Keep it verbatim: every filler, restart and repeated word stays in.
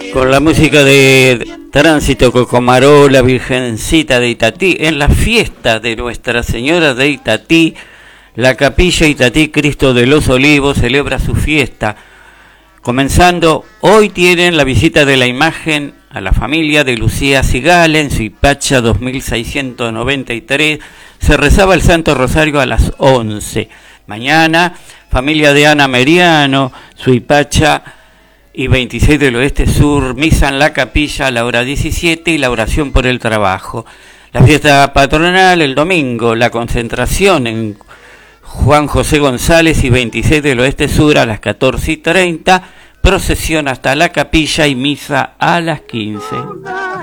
Con la música de Tránsito Cocomaró, la Virgencita de Itatí, en la fiesta de Nuestra Señora de Itatí, la Capilla Itatí Cristo de los Olivos celebra su fiesta. Comenzando, hoy tienen la visita de la imagen a la familia de Lucía Cigala en Suipacha dos mil seiscientos noventa y tres. Se rezaba el Santo Rosario a las once. Mañana, familia de Ana Meriano, Suipacha y veintiséis del Oeste Sur, misa en la capilla a la hora diecisiete y la oración por el trabajo. La fiesta patronal el domingo, la concentración en Juan José González y veintiséis del Oeste Sur a las catorce y treinta, procesión hasta la capilla y misa a las quince.